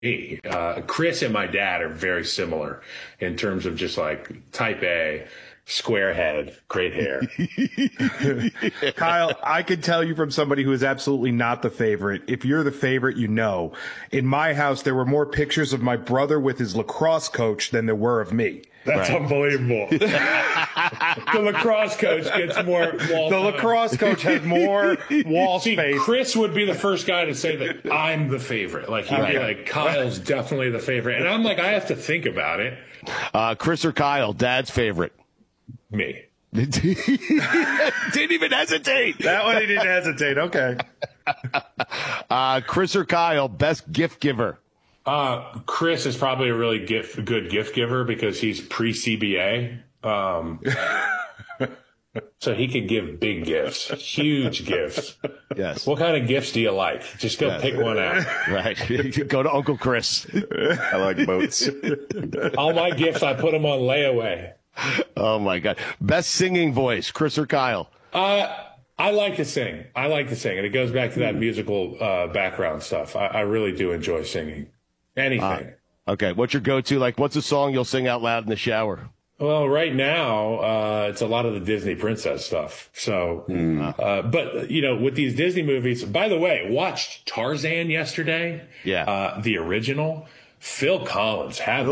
Chris and my dad are very similar in terms of just like type A, square head, great hair. Kyle, I can tell you from somebody who is absolutely not the favorite. If you're the favorite, you know. In my house, there were more pictures of my brother with his lacrosse coach than there were of me. That's unbelievable. The lacrosse coach gets more wall The time. lacrosse coach has more wall space. Chris would be the first guy to say that I'm the favorite. Like, he'd be like, Kyle's definitely the favorite. And I'm like, I have to think about it. Chris or Kyle, Dad's favorite? Me. Didn't even hesitate. That one he didn't hesitate. Okay. Chris or Kyle, best gift giver? Chris is probably a really good gift giver because he's pre-CBA. So he could give big gifts, huge gifts. Yes. What kind of gifts do you like? Just go pick one out. Right. Go to Uncle Chris. I like boats. All my gifts, I put them on layaway. Oh, my God. Best singing voice, Chris or Kyle? I like to sing. And it goes back to that musical background stuff. I really do enjoy singing. Anything. Okay. What's your go-to? Like, what's a song you'll sing out loud in the shower? Well, right now, it's a lot of the Disney princess stuff. So, but, you know, with these Disney movies, by the way, watched Tarzan yesterday. Yeah. The original. Phil Collins. Have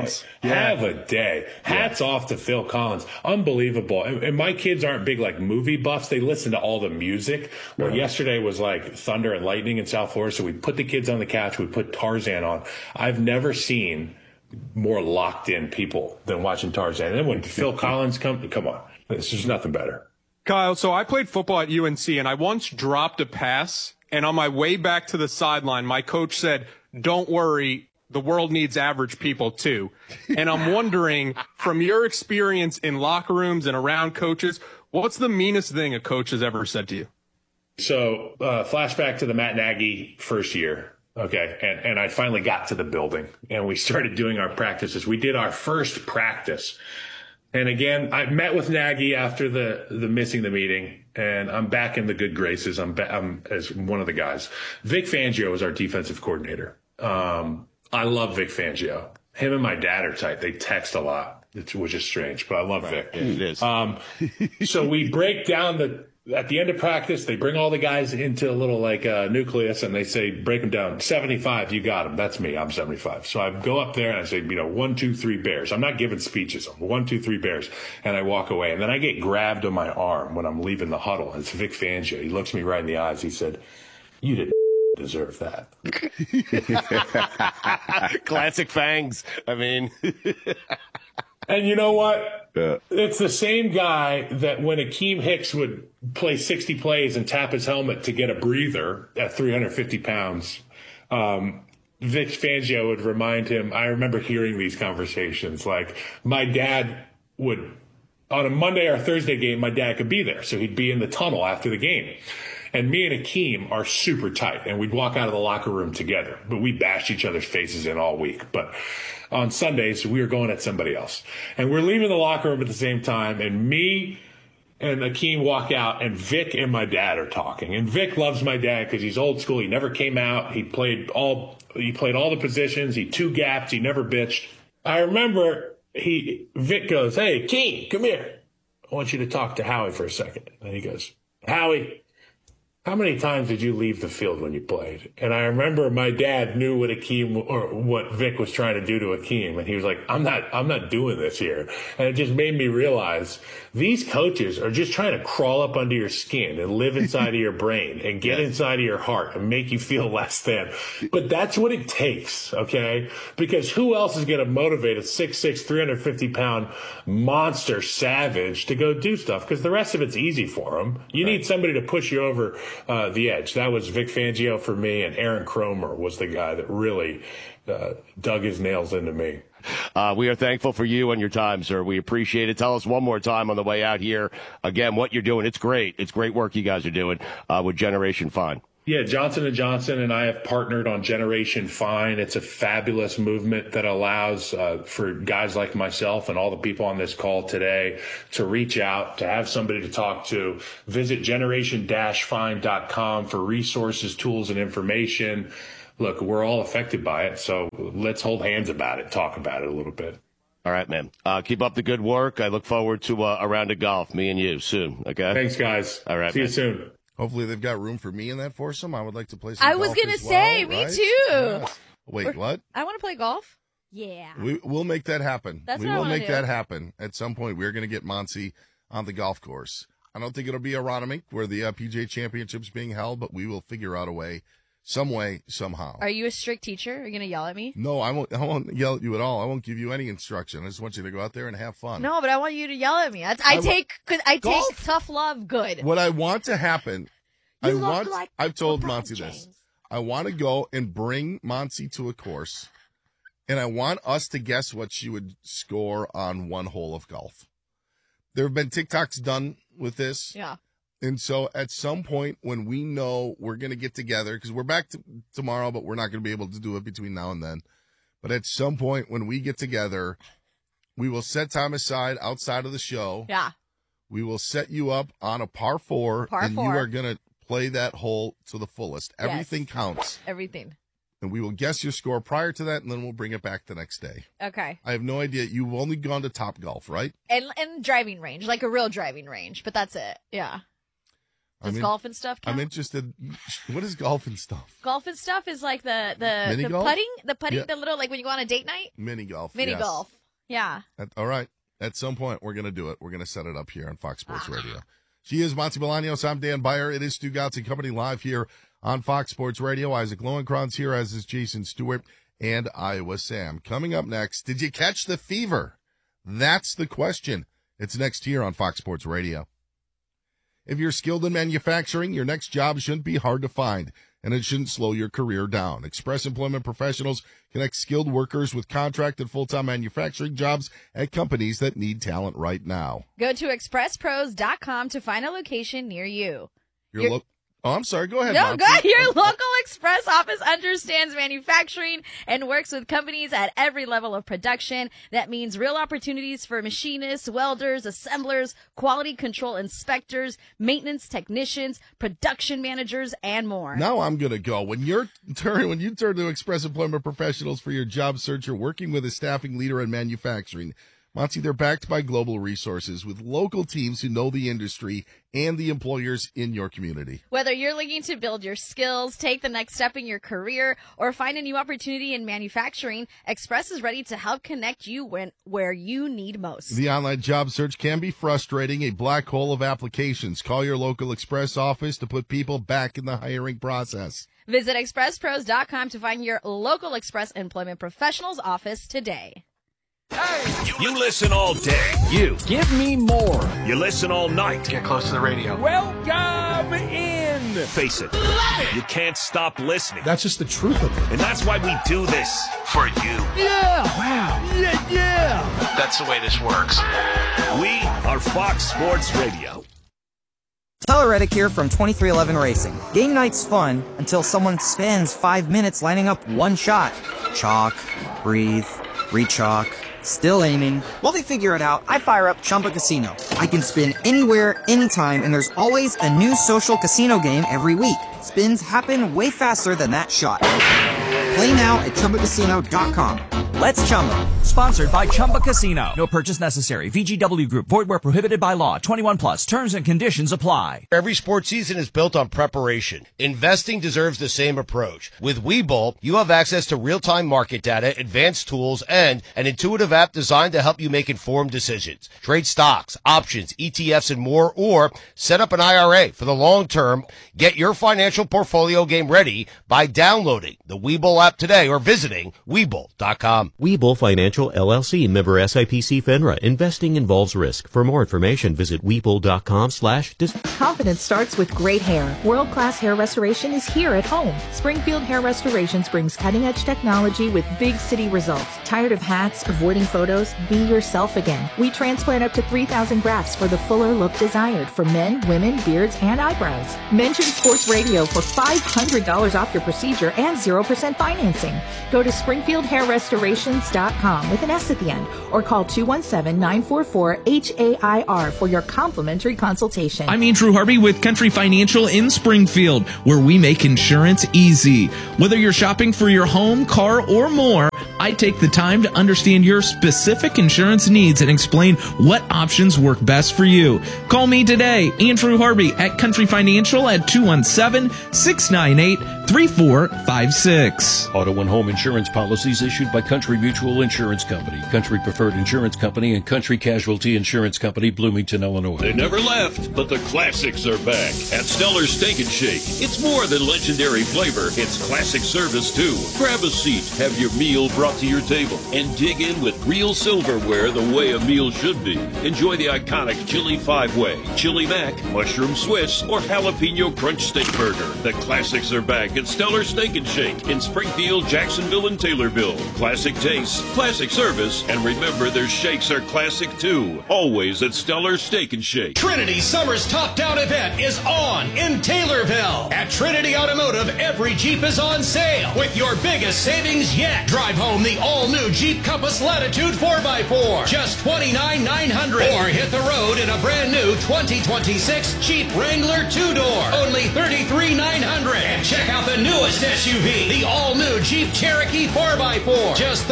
a day. Hats off to Phil Collins. Unbelievable. And my kids aren't big like movie buffs. They listen to all the music. Well, yesterday was like thunder and lightning in South Florida. So we put the kids on the couch. We put Tarzan on. I've never seen more locked in people than watching Tarzan. And then when Phil Collins come on, there's just nothing better. Kyle, so I played football at UNC and I once dropped a pass, and on my way back to the sideline, my coach said, "Don't worry, the world needs average people too." And I'm wondering, from your experience in locker rooms and around coaches, what's the meanest thing a coach has ever said to you? So flashback to the Matt Nagy first year. Okay. And I finally got to the building and we started doing our practices. We did our first practice. And again, I met with Nagy after the missing the meeting, and I'm back in the good graces. I'm as one of the guys. Vic Fangio is our defensive coordinator. I love Vic Fangio. Him and my dad are tight. They text a lot, which is strange, but I love Vic. It is. So we break down at the end of practice, they bring all the guys into a little like nucleus and they say, break them down. 75, you got them. That's me. I'm 75. So I go up there and I say, 1, 2, 3 bears. I'm not giving speeches. I'm 1, 2, 3 bears. And I walk away. And then I get grabbed on my arm when I'm leaving the huddle. It's Vic Fangio. He looks me right in the eyes. He said, "You didn't deserve that." Classic Fangs. I mean. And you know what? It's the same guy that when Akeem Hicks would play 60 plays and tap his helmet to get a breather at 350 pounds, Vic Fangio would remind him. I remember hearing these conversations. Like, my dad would, on a Monday or Thursday game, my dad could be there. So he'd be in the tunnel after the game. And me and Akeem are super tight, and we'd walk out of the locker room together. But we bashed each other's faces in all week. But on Sundays, we were going at somebody else. And we're leaving the locker room at the same time, and me and Akeem walk out, and Vic and my dad are talking. And Vic loves my dad because he's old school. He never came out. He played all the positions. He two-gapped. He never bitched. I remember Vic goes, "Hey, Akeem, come here. I want you to talk to Howie for a second." And he goes, "Howie, how many times did you leave the field when you played?" And I remember my dad knew what what Vic was trying to do to Akeem. And he was like, I'm not doing this here. And it just made me realize these coaches are just trying to crawl up under your skin and live inside of your brain and get inside of your heart and make you feel less than. But that's what it takes, okay? Because who else is going to motivate a 6'6", 350-pound monster savage to go do stuff? Because the rest of it's easy for them. You need somebody to push you over the edge. That was Vic Fangio for me, and Aaron Cromer was the guy that really dug his nails into me. We are thankful for you and your time, sir. We appreciate it. Tell us one more time on the way out here, again, what you're doing. It's great. It's great work you guys are doing with Generation Fine. Yeah, Johnson & Johnson and I have partnered on Generation Fine. It's a fabulous movement that allows for guys like myself and all the people on this call today to reach out, to have somebody to talk to. Visit generation-fine.com for resources, tools, and information. look, we're all affected by it. So let's hold hands about it, talk about it a little bit. All right, man. Keep up the good work. I look forward to a round of golf, me and you, soon. Okay. Thanks, guys. All right. See you soon. Hopefully they've got room for me in that foursome. I would like to play some golf. I was going to say, me too. Yes. Wait, what? I want to play golf. Yeah. We'll make that happen. That's we what I will wanna make do. that happen. At some point, we're going to get Monty on the golf course. I don't think it'll be Aronimink where the PGA Championship's being held, but we will figure out a way, somehow. Are you a strict teacher? Are you going to yell at me? No, I won't yell at you at all. I won't give you any instruction. I just want you to go out there and have fun. No, but I want you to yell at me. I take Golf? tough love good. What I want to happen, I've told LeBron Monty this. James. I want to go and bring Monty to a course, and I want us to guess what she would score on one hole of golf. There have been TikToks done with this. Yeah. And so at some point when we know we're going to get together, because we're back tomorrow, but we're not going to be able to do it between now and then. But at some point when we get together, we will set time aside outside of the show. Yeah. We will set you up on a par four, and you are going to play that hole to the fullest. Yes. Everything counts. Everything. And we will guess your score prior to that, and then we'll bring it back the next day. Okay. I have no idea. You've only gone to Top Golf, right? And driving range, like a real driving range, but that's it. Yeah. Does golf and stuff count? I'm interested. What is golf and stuff? Golf and stuff is like the Mini-golf? putting, Yeah. the little, like when you go on a date night? Mini golf. Mini yes. golf. Yeah. All right. At some point, we're going to do it. We're going to set it up here on Fox Sports Radio. She is Monty Bolaños. I'm Dan Beyer. It is Stu Gotts and Company live here on Fox Sports Radio. Isaac Lowenkron's here, as is Jason Stewart and Iowa Sam. Coming up next, did you catch the fever? That's the question. It's next here on Fox Sports Radio. If you're skilled in manufacturing, your next job shouldn't be hard to find, and it shouldn't slow your career down. Express Employment Professionals connect skilled workers with contracted full-time manufacturing jobs at companies that need talent right now. Go to expresspros.com to find a location near you. Oh, I'm sorry. Go ahead. No, Monty. go ahead. Your local express office understands manufacturing and works with companies at every level of production. That means real opportunities for machinists, welders, assemblers, quality control inspectors, maintenance technicians, production managers, and more. Now I'm going to go. When you turn to Express Employment Professionals for your job search, you're working with a staffing leader in manufacturing. Monty, they're backed by global resources with local teams who know the industry and the employers in your community. Whether you're looking to build your skills, take the next step in your career, or find a new opportunity in manufacturing, Express is ready to help connect you where you need most. The online job search can be frustrating, a black hole of applications. Call your local Express office to put people back in the hiring process. Visit expresspros.com to find your local Express Employment Professionals office today. You listen all day. You. Give me more. You listen all night. Get close to the radio. Welcome in. Face it. You can't stop listening. That's just the truth of it. And that's why we do this. For you. Yeah. Wow. Yeah. That's the way this works. We are Fox Sports Radio. Tyler Reddick here from 2311 Racing. Game night's fun until someone spends 5 minutes lining up one shot. Chalk, breathe, re-chalk. Still aiming. While they figure it out, I fire up Chumba Casino. I can spin anywhere, anytime, and there's always a new social casino game every week. Spins happen way faster than that shot. Play now at ChumbaCasino.com. Let's Chumba. Sponsored by Chumba Casino. No purchase necessary. VGW Group. Void where prohibited by law. 21 plus. Terms and conditions apply. Every sports season is built on preparation. Investing deserves the same approach. With Webull, you have access to real-time market data, advanced tools, and an intuitive app designed to help you make informed decisions. Trade stocks, options, ETFs, and more, or set up an IRA for the long term. Get your financial portfolio game ready by downloading the Webull app today or visiting Webull.com. Webull Financial LLC, member SIPC FINRA. Investing involves risk. For more information, visit Webull.com/. Confidence starts with great hair. World-class hair restoration is here at home. Springfield Hair Restorations brings cutting-edge technology with big city results. Tired of hats, avoiding photos? Be yourself again. We transplant up to 3,000 grafts for the fuller look desired for men, women, beards, and eyebrows. Mention Sports Radio for $500 off your procedure and 0% financing. financing. Go to SpringfieldHairRestorations.com with an S at the end, or call 217-944-HAIR for your complimentary consultation. I'm Andrew Harvey with Country Financial in Springfield, where we make insurance easy. Whether you're shopping for your home, car, or more, I take the time to understand your specific insurance needs and explain what options work best for you. Call me today, Andrew Harvey at Country Financial at 217-698-3456. Auto and home insurance policies issued by Country Mutual Insurance Company, Country Preferred Insurance Company, and Country Casualty Insurance Company, Bloomington, Illinois. They never left, but the classics are back at Stellar Steak and Shake. It's more than legendary flavor, it's classic service too. Grab a seat, have your meal brought to your table, and dig in with real silverware the way a meal should be. Enjoy the iconic Chili 5-Way, Chili Mac, Mushroom Swiss, or Jalapeno Crunch Steak Burger. The classics are back at Stellar Steak and Shake in Springfield, Jacksonville, and Taylorville. Classic taste, classic service, and remember their shakes are classic too. Always at Stellar Steak and Shake. Trinity Summer's Top Down event is on in Taylorville. At Trinity Automotive, every Jeep is on sale with your biggest savings yet. Drive home the all-new Jeep Compass Latitude 4x4, just $29,900. Or hit the road in a brand new 2026 Jeep Wrangler 2-door, only $33,900. And check out the newest SUV, the all-new Jeep Cherokee 4x4, just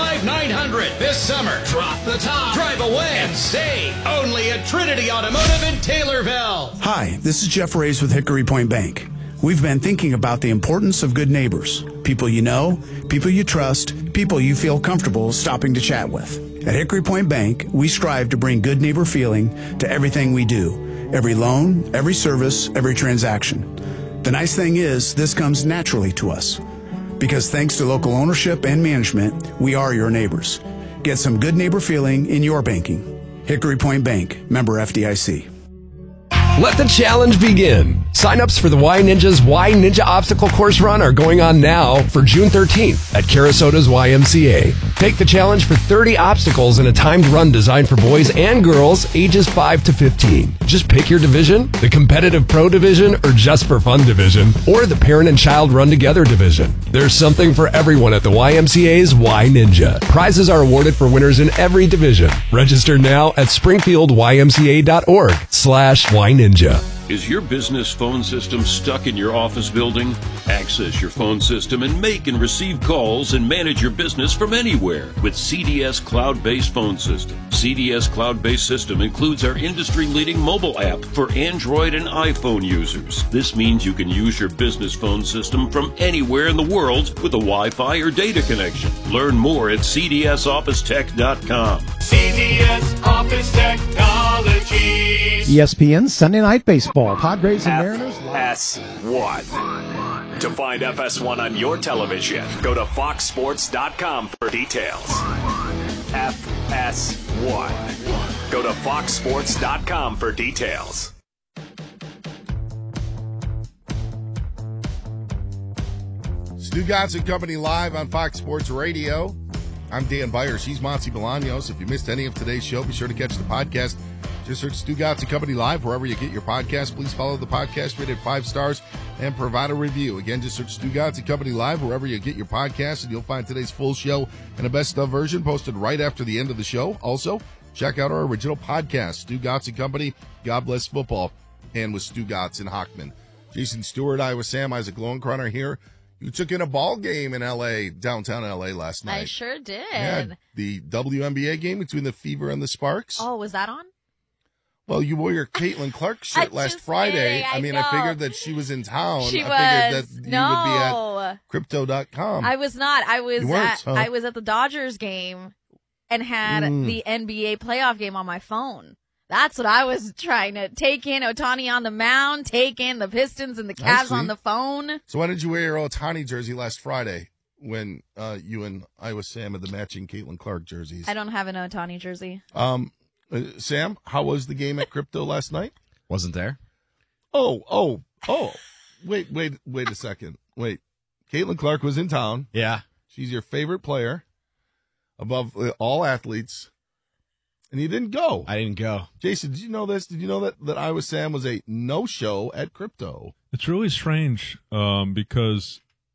$35,900. This summer, drop the top, drive away, and save. Only at Trinity Automotive in Taylorville. Hi, this is Jeff Reyes with Hickory Point Bank. We've been thinking about the importance of good neighbors, people you know, people you trust, people you feel comfortable stopping to chat with. At Hickory Point Bank, we strive to bring good neighbor feeling to everything we do, every loan, every service, every transaction. The nice thing is, this comes naturally to us. Because thanks to local ownership and management, we are your neighbors. Get some good neighbor feeling in your banking. Hickory Point Bank, member FDIC. Let the challenge begin. Sign-ups for the Y Ninja's Y Ninja Obstacle Course Run are going on now for June 13th at Carasota's YMCA. Take the challenge for 30 obstacles in a timed run designed for boys and girls ages 5 to 15. Just pick your division, the competitive pro division or just for fun division, or the parent and child run together division. There's something for everyone at the YMCA's Y Ninja. Prizes are awarded for winners in every division. Register now at springfieldymca.org/Y Ninja. Is your business phone system stuck in your office building? Access your phone system and make and receive calls and manage your business from anywhere with CDS Cloud-Based Phone System. CDS Cloud-Based System includes our industry-leading mobile app for Android and iPhone users. This means you can use your business phone system from anywhere in the world with a Wi-Fi or data connection. Learn more at cdsofficetech.com. CDS Office Technologies. ESPN Sunday Night Baseball. Padres and Mariners. FS1. To find FS1 on your television, go to foxsports.com for details. FS1. Go to foxsports.com for details. Stu Gatz and Company live on Fox Sports Radio. I'm Dan Byers. He's Monty Bolaños. If you missed any of today's show, be sure to catch the podcast. Just search Stu Gatz and Company live wherever you get your podcast. Please follow the podcast, rate it 5 stars, and provide a review. Again, just search Stu Gatz and Company live wherever you get your podcast, and you'll find today's full show and a best of version posted right after the end of the show. Also, check out our original podcast, Stu Gatz and Company, God Bless Football, and with Stu Gatz and Hochman. Jason Stewart, Iowa Sam, Isaac Lowenkron here. You took in a ball game in L.A., downtown L.A. last night. I sure did. Yeah, the WNBA game between the Fever and the Sparks. Oh, was that on? Well, you wore your Caitlin Clark shirt last Friday. I figured that she was in town. She was. I figured that you would be at crypto.com. I was not. I was at the Dodgers game and had the NBA playoff game on my phone. That's what I was trying to take in. Ohtani on the mound, take in the Pistons and the Cavs on the phone. So why did you wear your Ohtani jersey last Friday when you and Iowa Sam had the matching Caitlin Clark jerseys? I don't have an Ohtani jersey. Sam, how was the game at Crypto last night? Wasn't there. Oh. Wait a second. Wait. Caitlin Clark was in town. Yeah. She's your favorite player above all athletes. And you didn't go. I didn't go. Jason, did you know this? Did you know that Iowa Sam was a no-show at Crypto? It's really strange because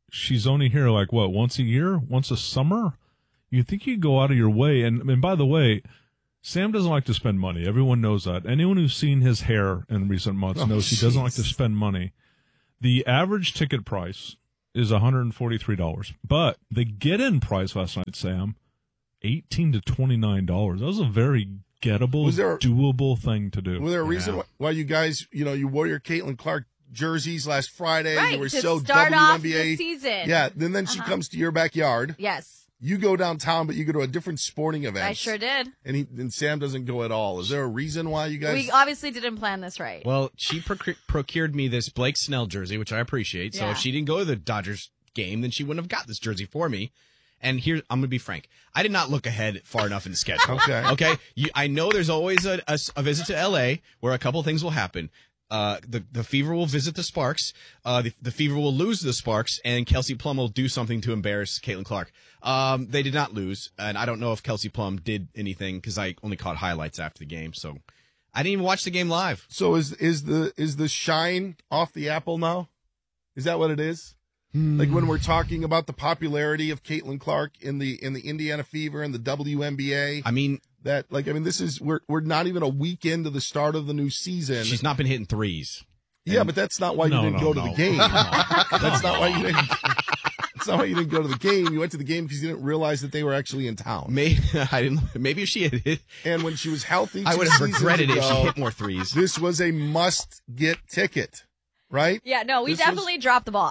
she's only here like what, once a year, once a summer. You think you go out of your way, and by the way, Sam doesn't like to spend money. Everyone knows that. Anyone who's seen his hair in recent months knows he doesn't like to spend money. The average ticket price is $143, but the get-in price last night, Sam, $18 to $29. That was a very gettable, doable thing to do. Was there a reason why you guys, you wore your Caitlin Clark jerseys last Friday? Right, you were to so start WNBA. off the season. Yeah, and then she comes to your backyard. Yes. You go downtown, but you go to a different sporting event. I sure did. And Sam doesn't go at all. Is there a reason why you guys? We obviously didn't plan this right. Well, she procured me this Blake Snell jersey, which I appreciate. So if she didn't go to the Dodgers game, then she wouldn't have got this jersey for me. And here, I'm going to be frank. I did not look ahead far enough in the schedule. Okay. I know there's always a visit to L.A. where a couple things will happen. The Fever will visit the Sparks. The Fever will lose the Sparks, and Kelsey Plum will do something to embarrass Caitlin Clark. They did not lose, and I don't know if Kelsey Plum did anything because I only caught highlights after the game, so I didn't even watch the game live. So is the shine off the apple now? Is that what it is? Like when we're talking about the popularity of Caitlin Clark in the Indiana Fever and the WNBA. I mean, this is we're not even a week into the start of the new season. She's not been hitting threes. Yeah, but that's not why you didn't go to the game. That's not why you didn't. That's not why you didn't go to the game. You went to the game because you didn't realize that they were actually in town. Maybe if she had hit, and when she was healthy, I would have regretted it if she hit more threes. This was a must-get ticket. Right? Yeah, no, we definitely dropped the ball.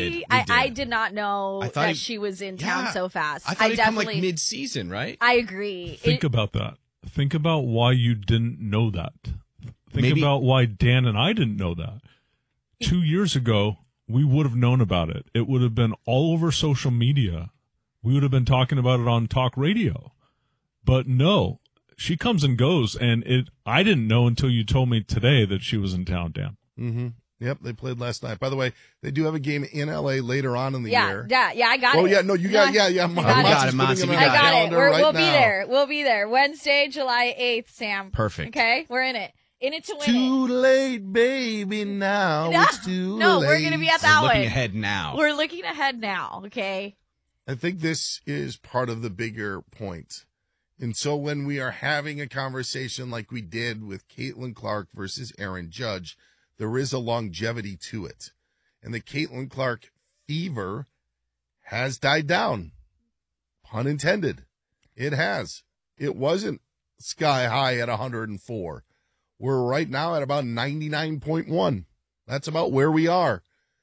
I did not know that she was in town so fast. I thought he'd come like mid-season, right? I agree. Think about that. Think about why you didn't know that. Think about why Dan and I didn't know that. 2 years ago, we would have known about it. It would have been all over social media. We would have been talking about it on talk radio. But no, she comes and goes, and I didn't know until you told me today that she was in town, Dan. Mm-hmm. Yep, they played last night. By the way, they do have a game in L.A. later on in the year. Yeah, I got it. Oh, yeah, no, you got it. Yeah. I got it, Monty. I got it. We'll be there. We'll be there. Wednesday, July 8th, Sam. Perfect. Okay, we're in it. In it to win Too late, baby, now. It's too late. No, we're going to be at that one. We're looking ahead now. We're looking ahead now, okay? I think this is part of the bigger point. And so when we are having a conversation like we did with Caitlin Clark versus Aaron Judge, there is a longevity to it. And the Caitlin Clark fever has died down. Pun intended. It has. It wasn't sky high at 104. We're right now at about 99.1. That's about where we are.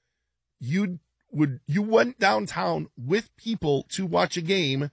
You went downtown with people to watch a game,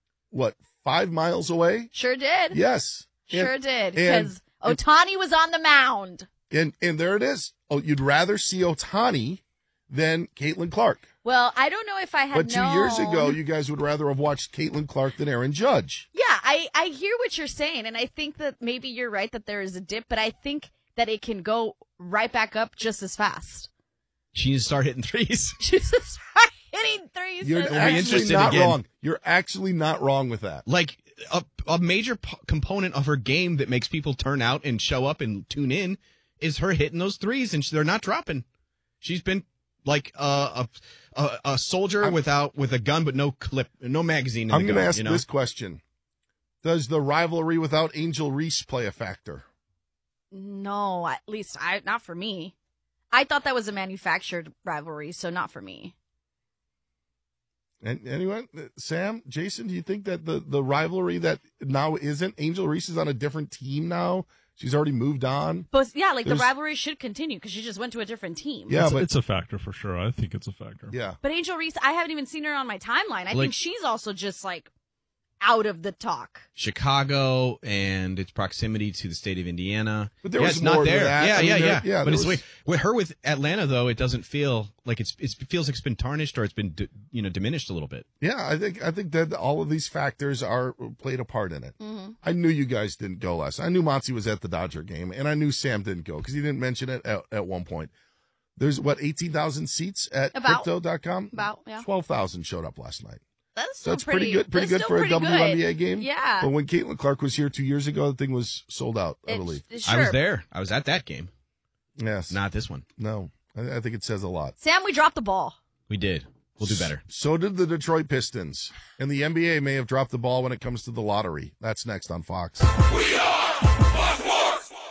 5 miles away? Sure did. Yes. Sure did. Because Ohtani was on the mound. And there it is. Oh, you'd rather see Ohtani than Caitlin Clark. Well, I don't know if I had But 2 years ago, you guys would rather have watched Caitlin Clark than Aaron Judge. Yeah, I hear what you're saying, and I think that maybe you're right that there is a dip, but I think that it can go right back up just as fast. She needs to start hitting threes. Just start hitting threes. You're actually not wrong. You're actually not wrong with that. Like a major component of her game that makes people turn out and show up and tune in is her hitting those threes, and they're not dropping. She's been like a soldier with a gun, but no clip, no magazine. I'm going to ask this question: does the rivalry without Angel Reese play a factor? No, at least not for me. I thought that was a manufactured rivalry, so not for me. And anyway, Sam, Jason, do you think that the rivalry that now isn't Angel Reese is on a different team now? She's already moved on. But yeah, the rivalry should continue because she just went to a different team. Yeah, but it's a factor for sure. I think it's a factor. Yeah. But Angel Reese, I haven't even seen her on my timeline. I think she's also just out of the talk. Chicago and its proximity to the state of Indiana. But there was it's more not there. To that. Yeah. But it's with her with Atlanta though, it doesn't feel like it feels like it's been tarnished or it's been diminished a little bit. Yeah, I think that all of these factors are played a part in it. Mm-hmm. I knew you guys didn't go last. I knew Monty was at the Dodger game, and I knew Sam didn't go because he didn't mention it at one point. There's 18,000 seats at Crypto.com? About, yeah. 12,000 showed up last night. That's pretty good. Pretty good for a WNBA game. Yeah. But when Caitlin Clark was here 2 years ago, the thing was sold out, I believe. Sure. I was there. I was at that game. Yes. Not this one. No. I think it says a lot. Sam, we dropped the ball. We did. We'll do better. So did the Detroit Pistons. And the NBA may have dropped the ball when it comes to the lottery. That's next on Fox. We are Fox Sports.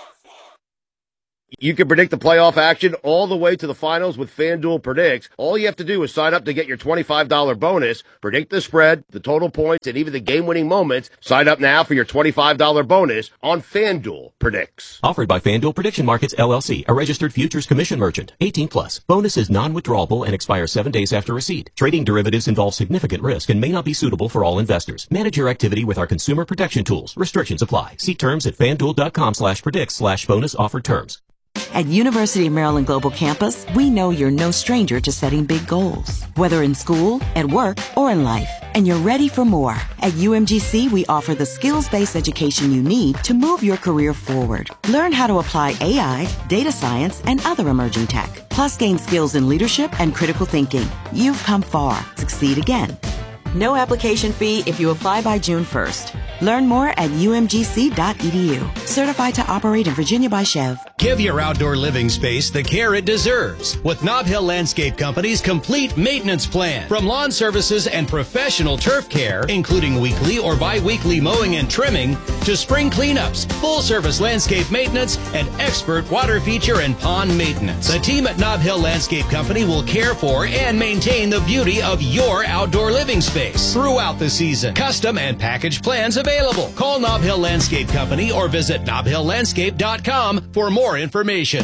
You can predict the playoff action all the way to the finals with FanDuel Predicts. All you have to do is sign up to get your $25 bonus, predict the spread, the total points, and even the game-winning moments. Sign up now for your $25 bonus on FanDuel Predicts. Offered by FanDuel Prediction Markets, LLC, a registered futures commission merchant. 18+. Bonus is non-withdrawable and expires 7 days after receipt. Trading derivatives involves significant risk and may not be suitable for all investors. Manage your activity with our consumer protection tools. Restrictions apply. See terms at FanDuel.com/predicts/bonus offer terms. At University of Maryland Global Campus, we know you're no stranger to setting big goals, whether in school, at work, or in life, and you're ready for more. At UMGC, we offer the skills-based education you need to move your career forward. Learn how to apply AI, data science, and other emerging tech, plus gain skills in leadership and critical thinking. You've come far. Succeed again. No application fee if you apply by June 1st. Learn more at umgc.edu. Certified to operate in Virginia by Chev. Give your outdoor living space the care it deserves with Nob Hill Landscape Company's complete maintenance plan. From lawn services and professional turf care, including weekly or bi-weekly mowing and trimming, to spring cleanups, full-service landscape maintenance, and expert water feature and pond maintenance. The team at Nob Hill Landscape Company will care for and maintain the beauty of your outdoor living space throughout the season. Custom and package plans available. Call Nob Hill Landscape Company or visit nobhilllandscape.com for more information.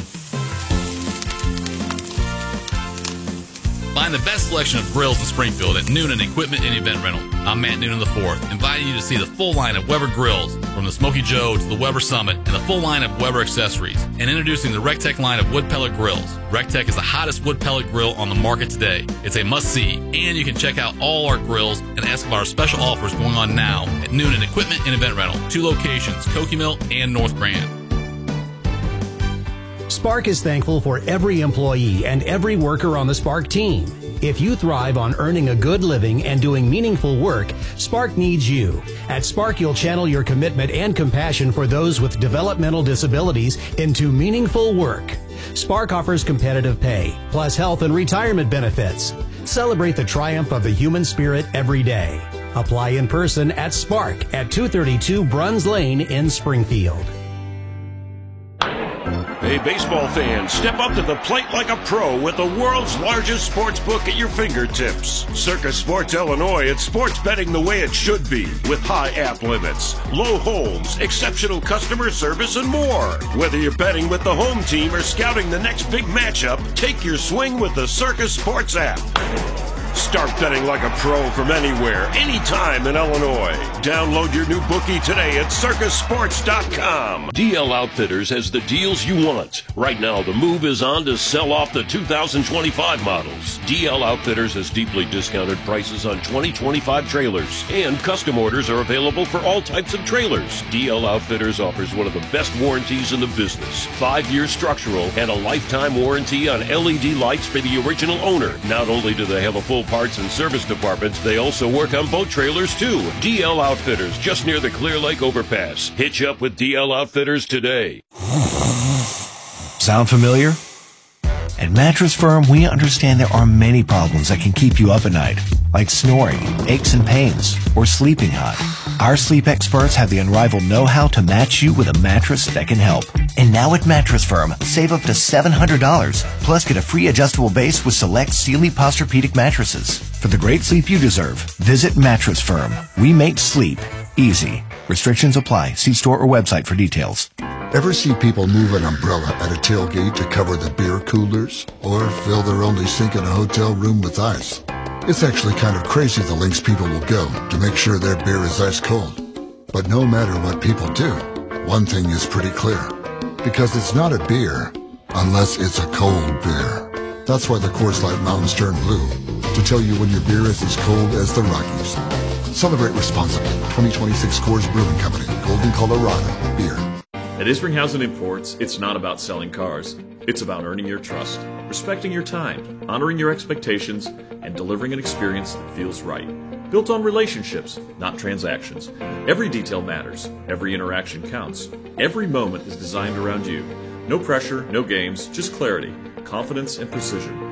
Find the best selection of grills in Springfield at Noonan Equipment and Event Rental. I'm Matt Noonan IV, inviting you to see the full line of Weber grills, from the Smoky Joe to the Weber Summit, and the full line of Weber accessories, and introducing the RecTech line of wood pellet grills. RecTech is the hottest wood pellet grill on the market today. It's a must-see, and you can check out all our grills and ask about our special offers going on now at Noonan Equipment and Event Rental. 2 locations, Koke Mill and North Grand. Spark is thankful for every employee and every worker on the Spark team. If you thrive on earning a good living and doing meaningful work, Spark needs you. At Spark, you'll channel your commitment and compassion for those with developmental disabilities into meaningful work. Spark offers competitive pay, plus health and retirement benefits. Celebrate the triumph of the human spirit every day. Apply in person at Spark at 232 Bruns Lane in Springfield. Hey, baseball fans, step up to the plate like a pro with the world's largest sports book at your fingertips. Circus Sports Illinois, it's sports betting the way it should be, with high app limits, low holds, exceptional customer service, and more. Whether you're betting with the home team or scouting the next big matchup, take your swing with the Circus Sports app. Start betting like a pro from anywhere, anytime in Illinois. Download your new bookie today at circusports.com. DL Outfitters has the deals you want. Right now, the move is on to sell off the 2025 models. DL Outfitters has deeply discounted prices on 2025 trailers, and custom orders are available for all types of trailers. DL Outfitters offers one of the best warranties in the business. 5-year structural and a lifetime warranty on LED lights for the original owner. Not only do they have a full parts and service departments, they also work on boat trailers too. DL Outfitters, just near the Clear Lake overpass. Hitch up with DL Outfitters today. Sound familiar? At Mattress Firm, we understand there are many problems that can keep you up at night, like snoring, aches and pains, or sleeping hot. Our sleep experts have the unrivaled know-how to match you with a mattress that can help. And now at Mattress Firm, save up to $700, plus get a free adjustable base with select Sealy Posturepedic mattresses. For the great sleep you deserve, visit Mattress Firm. We make sleep easy. Restrictions apply. See store or website for details. Ever see people move an umbrella at a tailgate to cover the beer coolers? Or fill their only sink in a hotel room with ice? It's actually kind of crazy the lengths people will go to make sure their beer is ice cold. But no matter what people do, one thing is pretty clear. Because it's not a beer unless it's a cold beer. That's why the Coors Light mountains turn blue, to tell you when your beer is as cold as the Rockies. Celebrate responsibly. 2026 Coors Brewing Company, Golden, Colorado. Beer. At Isringhausen Imports, it's not about selling cars. It's about earning your trust, respecting your time, honoring your expectations, and delivering an experience that feels right. Built on relationships, not transactions. Every detail matters. Every interaction counts. Every moment is designed around you. No pressure, no games, just clarity, confidence, and precision.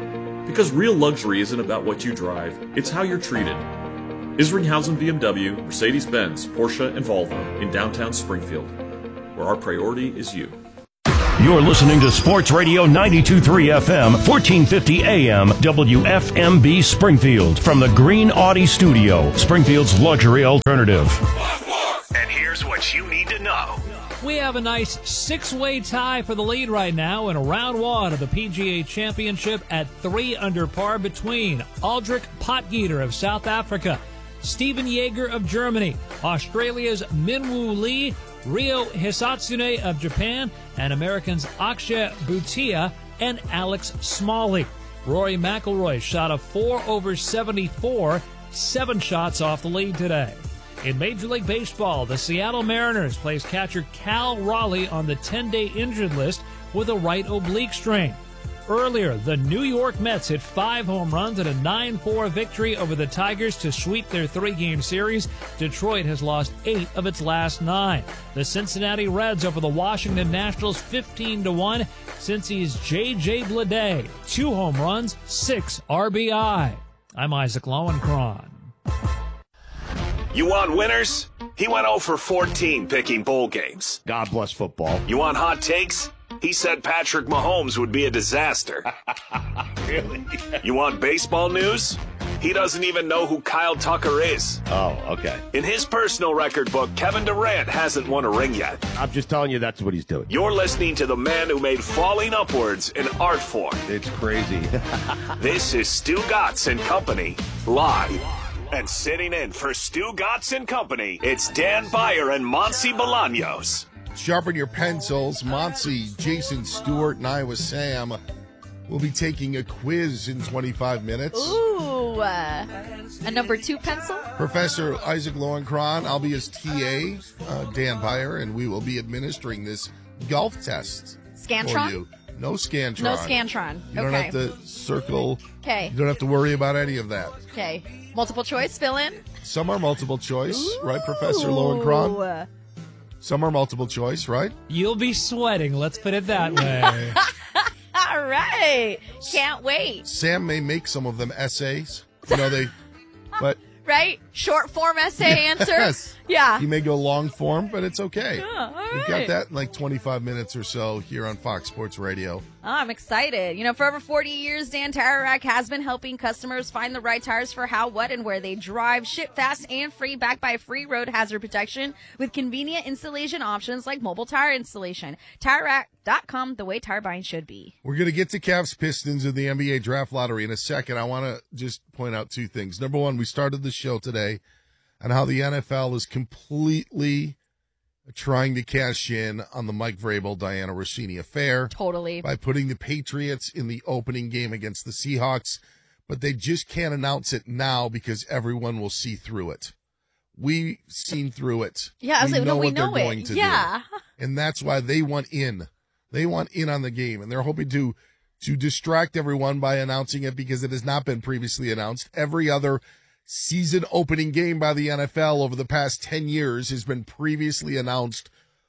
Because real luxury isn't about what you drive, it's how you're treated. Isringhausen BMW, Mercedes-Benz, Porsche, and Volvo in downtown Springfield, where our priority is you. You're listening to Sports Radio 92.3 FM, 1450 AM, WFMB Springfield, from the Green Audi Studio, Springfield's luxury alternative. And here's what you need to know. We have a nice six-way tie for the lead right now in round one of the PGA Championship at 3 under par between Aldrich Potgieter of South Africa, Stephen Jaeger of Germany, Australia's Minwoo Lee, Ryo Hisatsune of Japan, and Americans Akshay Bhutia and Alex Smalley. Rory McIlroy shot a 4 over 74, 7 shots off the lead today. In Major League Baseball, the Seattle Mariners placed catcher Cal Raleigh on the 10-day injured list with a right oblique strain. Earlier, the New York Mets hit 5 home runs in a 9-4 victory over the Tigers to sweep their 3-game series. Detroit has lost 8 of its last 9. The Cincinnati Reds over the Washington Nationals 15-1. Cincy's J.J. Bleday, 2 home runs, 6 RBI. I'm Isaac Lowenkron. You want winners? He went 0 for 14 picking bowl games. God bless football. You want hot takes? He said Patrick Mahomes would be a disaster. Really? You want baseball news? He doesn't even know who Kyle Tucker is. Oh, okay. In his personal record book, Kevin Durant hasn't won a ring yet. I'm just telling you that's what he's doing. You're listening to the man who made falling upwards an art form. It's crazy. This is Stu Gatz and Company, live. And sitting in for Stu Gatz and Company, it's Dan Beyer and Monty Bolaños. Sharpen your pencils. Monty, Jason Stewart, and I with Sam will be taking a quiz in 25 minutes. Ooh, a number 2 pencil? Professor Isaac Lowenkron, I'll be his TA, Dan Beyer, and we will be administering this golf test Scantron? for you. No Scantron. No Scantron. You don't have to circle. Okay. You don't have to worry about any of that. Okay. Multiple choice, fill in? Some are multiple choice, right, Professor Lowenkron? Some are multiple choice, right? You'll be sweating, let's put it that way. All right. Can't wait. Sam may make some of them essays. But right? Short form essay answer? Yes. Yeah. He may go long form, but it's okay. Yeah, We've got that in like 25 minutes or so here on Fox Sports Radio. Oh, I'm excited. For over 40 years, Dan Tire Rack has been helping customers find the right tires for how, what, and where they drive. Ship fast and free, backed by free road hazard protection with convenient installation options like mobile tire installation. TireRack.com, the way tire buying should be. We're going to get to Cavs Pistons in the NBA Draft Lottery in a second. I want to just point out 2 things. Number one, we started the show today on how the NFL is completely trying to cash in on the Mike Vrabel, Diana Rossini affair. Totally. By putting the Patriots in the opening game against the Seahawks, but they just can't announce it now because everyone will see through it. We've seen through it. Yeah, I was like, no, we know they're going to do. And that's why they want in. They want in on the game, and they're hoping to distract everyone by announcing it because it has not been previously announced. Every other season opening game by the NFL over the past 10 years has been previously announced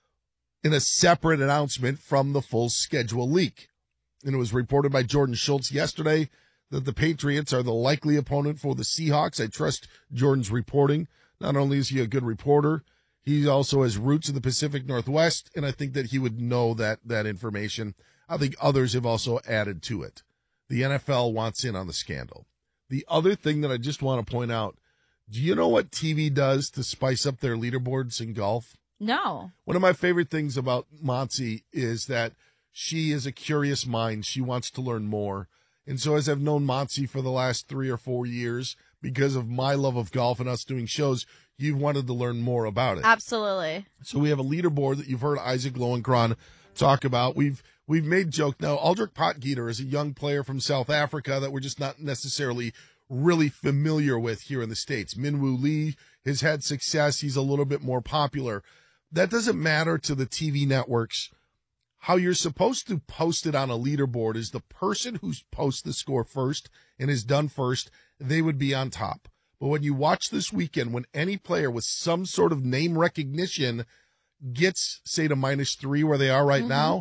in a separate announcement from the full schedule leak. And it was reported by Jordan Schultz yesterday that the Patriots are the likely opponent for the Seahawks. I trust Jordan's reporting. Not only is he a good reporter, he also has roots in the Pacific Northwest, and I think that he would know that information. I think others have also added to it. The NFL wants in on the scandal. The other thing that I just want to point out, do you know what TV does to spice up their leaderboards in golf? No. One of my favorite things about Monty is that she is a curious mind. She wants to learn more. And so as I've known Monty for the last 3 or 4 years, because of my love of golf and us doing shows, you've wanted to learn more about it. Absolutely. So we have a leaderboard that you've heard Isaac Lowenkron talk about. We've made joke now. Aldrich Potgieter is a young player from South Africa that we're just not necessarily really familiar with here in the States. Minwoo Lee has had success. He's a little bit more popular. That doesn't matter to the TV networks. How you're supposed to post it on a leaderboard is the person who posts the score first and is done first, they would be on top. But when you watch this weekend, when any player with some sort of name recognition gets, say, to -3 where they are right now,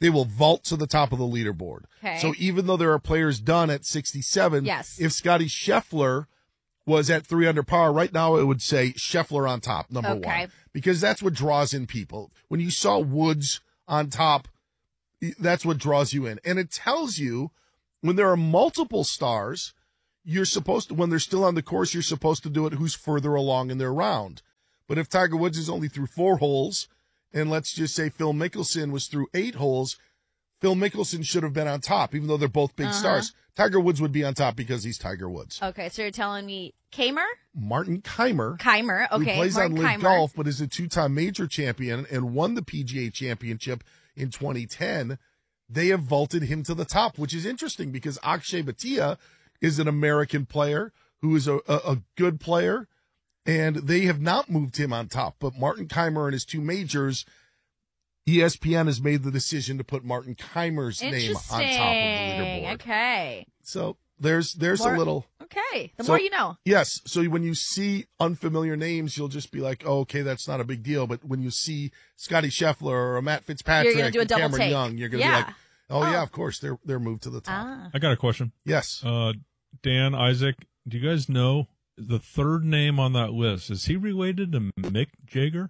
they will vault to the top of the leaderboard. Okay. So even though there are players done at 67, yes. if Scotty Scheffler was at 3 under par, right now it would say Scheffler on top, number one. Because that's what draws in people. When you saw Woods on top, that's what draws you in. And it tells you when there are multiple stars, you're supposed to, when they're still on the course, you're supposed to do it who's further along in their round. But if Tiger Woods is only through 4 holes, and let's just say Phil Mickelson was through 8 holes, Phil Mickelson should have been on top, even though they're both big stars. Tiger Woods would be on top because he's Tiger Woods. Okay, so you're telling me Kaymer? Martin Kaymer. Kaymer, okay. Who plays Martin on LIV Kaymer. Golf, but is a 2-time major champion and won the PGA Championship in 2010. They have vaulted him to the top, which is interesting because Akshay Bhatia is an American player who is a good player, and they have not moved him on top. But Martin Kaymer and his 2 majors, ESPN has made the decision to put Martin Kaymer's name on top of the leaderboard. Okay. So there's a little. Okay. The more you know. Yes. So when you see unfamiliar names, you'll just be like, oh, okay, that's not a big deal. But when you see Scotty Scheffler or Matt Fitzpatrick you're gonna do a and double Cameron take. Young, you're going to be like, oh, yeah, of course, they're moved to the top. I got a question. Yes. Dan, Isaac, do you guys know the third name on that list? Is he related to Mick Jagger?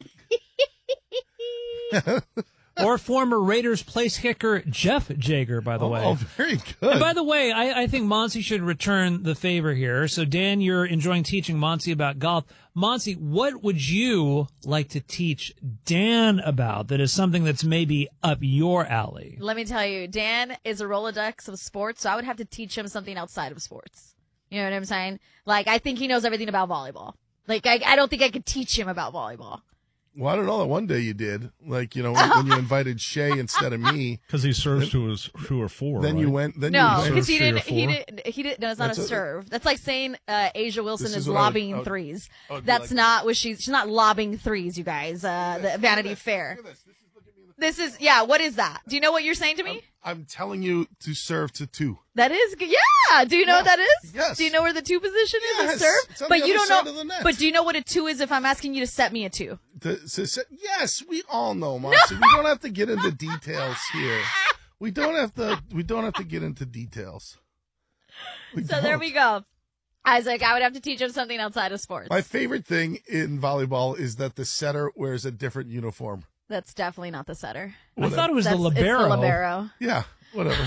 Or former Raiders place kicker Jeff Jagger, by the way. Oh, very good. And by the way, I think Monty should return the favor here. So, Dan, you're enjoying teaching Monty about golf. Monty, what would you like to teach Dan about that is something that's maybe up your alley? Let me tell you, Dan is a Rolodex of sports, so I would have to teach him something outside of sports. You know what I'm saying? Like, I think he knows everything about volleyball. Like, I don't think I could teach him about volleyball. Well, I don't know. That one day you did, like, you know, when you invited Shay instead of me, because he serves to his 2 or 4. Then right? you went. Then no, you because he didn't. No, it's not That's a serve. That's like saying Asia Wilson This is is what I lobbing would- threes. I would be That's like- not what she's not lobbing threes, you guys. The Vanity Fair. This is what is that? Do you know what you're saying to me? I'm telling you to serve to 2. That is good. Yeah. Do you know what that is? Yes. Do you know where the 2 position is? Yes. A serve? It's on But the you other don't side know. of the net. But do you know what a 2 is if I'm asking you to set me a 2? Yes, we all know, Monty. We don't have to get into details here. We don't have to get into details. So there we go. Isaac, I would have to teach him something outside of sports. My favorite thing in volleyball is that the setter wears a different uniform. That's definitely not the setter. I thought it was the It's libero. the libero. Yeah, whatever.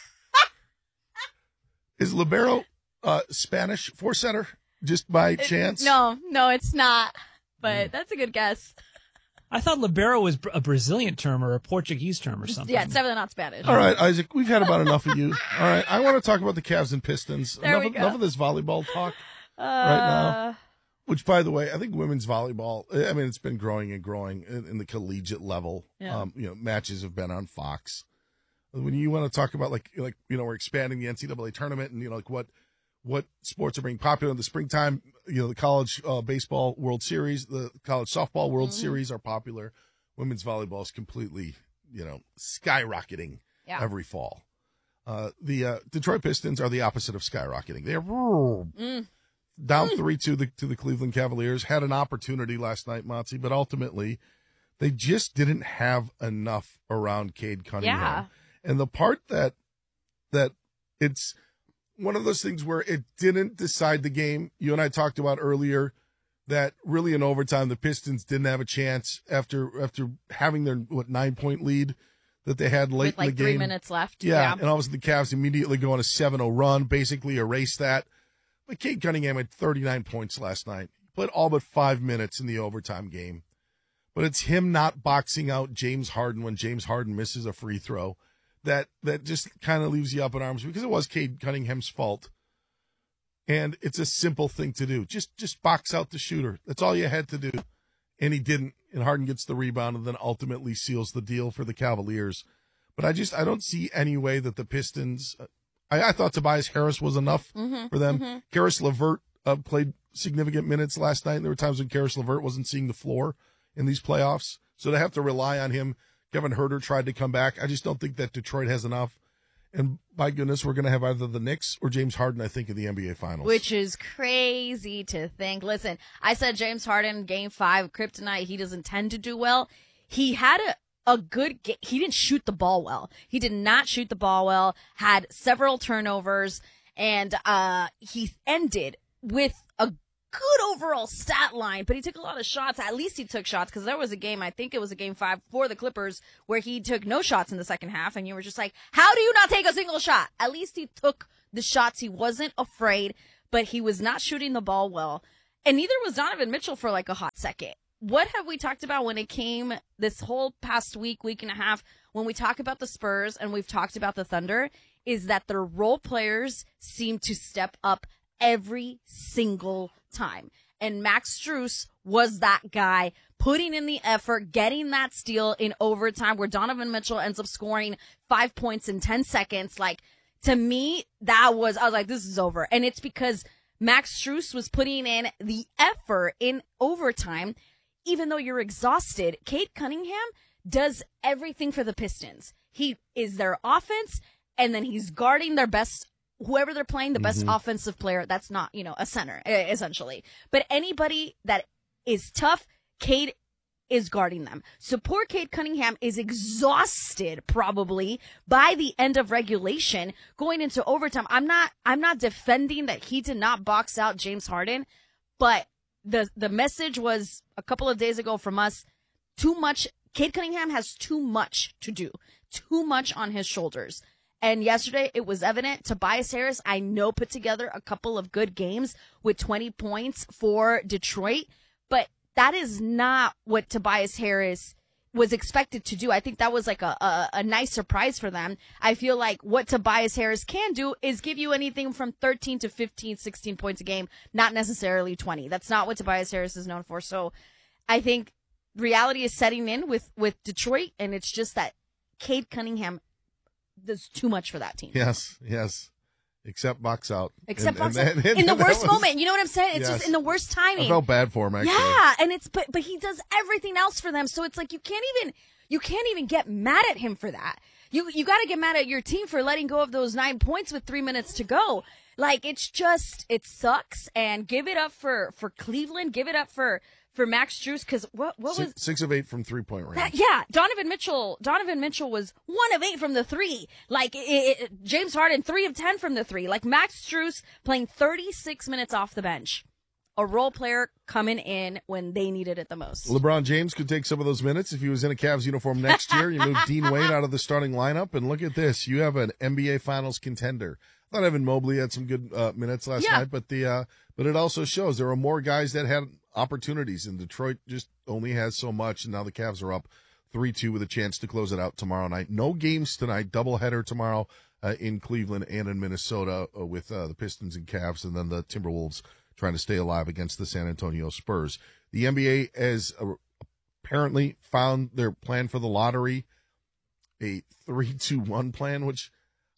Is libero Spanish for setter just by chance? No, it's not. But that's a good guess. I thought libero was a Brazilian term or a Portuguese term or something. Yeah, it's definitely not Spanish. All right, Isaac, we've had about enough of you. All right, I want to talk about the Cavs and Pistons. There we go. Enough of this volleyball talk right now. Which, by the way, I think women's volleyball, I mean, it's been growing and growing in the collegiate level. Yeah. Matches have been on Fox. When you want to talk about, we're expanding the NCAA tournament and, like what sports are being popular in the springtime, the college baseball World Series, the college softball World Series are popular. Women's volleyball is completely, skyrocketing every fall. The Detroit Pistons are the opposite of skyrocketing. They're down 3-2 to the Cleveland Cavaliers. Had an opportunity last night, Monty, but ultimately they just didn't have enough around Cade Cunningham. Yeah. And the part that it's one of those things where it didn't decide the game. You and I talked about earlier that really in overtime the Pistons didn't have a chance after having their 9-point lead that they had late With in the game. 3 minutes left. Yeah, and all of a sudden the Cavs immediately go on a 7-0 run, basically erase that. But Cade Cunningham had 39 points last night. Played all but 5 minutes in the overtime game. But it's him not boxing out James Harden when James Harden misses a free throw. That just kind of leaves you up in arms because it was Cade Cunningham's fault. And it's a simple thing to do. Just box out the shooter. That's all you had to do. And he didn't. And Harden gets the rebound and then ultimately seals the deal for the Cavaliers. But I don't see any way that the Pistons I thought Tobias Harris was enough for them. Karis LeVert played significant minutes last night. There were times when Karis LeVert wasn't seeing the floor in these playoffs. So they have to rely on him. Kevin Huerter tried to come back. I just don't think that Detroit has enough. And by goodness, we're going to have either the Knicks or James Harden, I think, in the NBA Finals. Which is crazy to think. Listen, I said James Harden, Game 5, Kryptonite, he doesn't tend to do well. He had a good game. He didn't shoot the ball well. He did not shoot the ball well, had several turnovers, and he ended with a good overall stat line, but he took a lot of shots. At least he took shots, because there was a game, I think it was a game 5 for the Clippers, where he took no shots in the second half, and you were just like, how do you not take a single shot? At least he took the shots. He wasn't afraid, but he was not shooting the ball well. And neither was Donovan Mitchell for like a hot second. What have we talked about when it came this whole past week and a half, when we talk about the Spurs and we've talked about the Thunder, is that their role players seem to step up every single time. And Max Strus was that guy, putting in the effort, getting that steal in overtime where Donovan Mitchell ends up scoring 5 points in 10 seconds. Like, to me, I was like, this is over. And it's because Max Strus was putting in the effort in overtime. Even though you're exhausted, Cade Cunningham does everything for the Pistons. He is their offense, and then he's guarding their best, whoever they're playing, the best offensive player. That's not, a center, essentially. But anybody that is tough, Cade is guarding them. So poor Cade Cunningham is exhausted probably by the end of regulation going into overtime. I'm not defending that he did not box out James Harden, but the message was a couple of days ago from us, too much. Cade Cunningham has too much to do, too much on his shoulders. And yesterday it was evident. Tobias Harris, I know, put together a couple of good games with 20 points for Detroit, but that is not what Tobias Harris was expected to do. I think that was like a nice surprise for them. I feel like what Tobias Harris can do is give you anything from 13 to 15, 16 points a game, not necessarily 20. That's not what Tobias Harris is known for. So I think reality is setting in with Detroit, and it's just that Cade Cunningham does too much for that team. Yes. Except box out. In the worst moment. You know what I'm saying? It's just in the worst timing. I felt bad for him, actually. Yeah, and but he does everything else for them. So it's like you can't even get mad at him for that. You got to get mad at your team for letting go of those 9 points with 3 minutes to go. Like, it sucks. And give it up for Cleveland. Give it up for Max Strus, because what was 6 of 8 from 3-point range? Donovan Mitchell was 1 of 8 from the 3. Like James Harden 3 of 10 from the 3. Like Max Strus playing 36 minutes off the bench, a role player coming in when they needed it the most. LeBron James could take some of those minutes if he was in a Cavs uniform next year. You move Dean Wade out of the starting lineup, and look at this: you have an NBA Finals contender. I thought Evan Mobley had some good minutes last night, but it also shows there are more guys that had opportunities, and Detroit just only has so much, and now the Cavs are up 3-2 with a chance to close it out tomorrow night. No games tonight, doubleheader tomorrow in Cleveland and in Minnesota with the Pistons and Cavs, and then the Timberwolves trying to stay alive against the San Antonio Spurs. The NBA has apparently found their plan for the lottery, a 3-2-1 plan, which